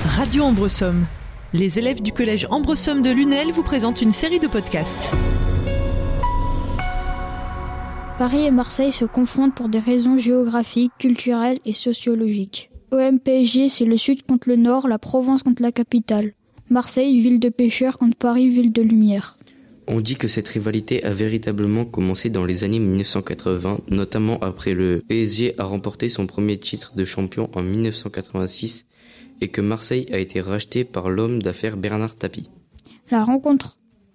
Radio Ambresomme. Les élèves du collège Ambresomme de Lunel vous présentent une série de podcasts. Paris et Marseille se confrontent pour des raisons géographiques, culturelles et sociologiques. OM-PSG, c'est le sud contre le nord, la Provence contre la capitale. Marseille, ville de pêcheurs contre Paris, ville de lumière. On dit que cette rivalité a véritablement commencé dans les années 1980, notamment après le PSG a remporté son premier titre de champion en 1986 et que Marseille a été racheté par l'homme d'affaires Bernard Tapie. La rencontre